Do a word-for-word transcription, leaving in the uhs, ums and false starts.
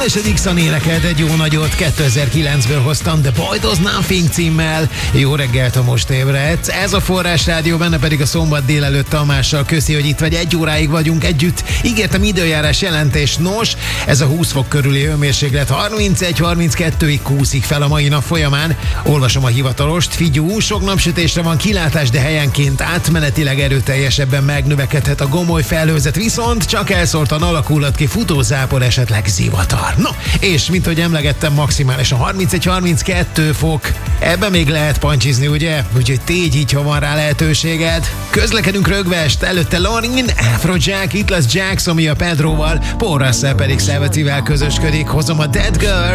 Adele és a Dixon énekelt egy jó nagyot, kétezer-kilencből hoztam The Boy Does Nothing címmel. Jó reggelt, ha most ébredsz. Ez a Forrás Rádió, benne pedig a szombat délelőtt Tamással. Köszi, hogy itt vagy, egy óráig vagyunk együtt. Ígértem időjárás jelentés, nos, ez a húsz fok körüli hőmérséklet, harmincegy harminckettőig kúszik fel a mai nap folyamán. Olvasom a hivatalost, figyú, sok napsütésre van kilátás, de helyenként átmenetileg erőteljesebben megnövekedhet a gomoly felhőzet, viszont csak elszórtan alakulhat ki futózápor, esetleg zivatar. No, és mint hogy emlegettem, maximálisan harmincegy harminckettő fok. Ebben még lehet pancsizni, ugye? Úgyhogy tégy így, ha van rá lehetőséged. Közlekedünk rögvest, előtte Lorin, Afrojack, itt lesz Jackson, mi a Pedroval, Paul Russell pedig Savetivel közösködik. Hozom a Dead Girl.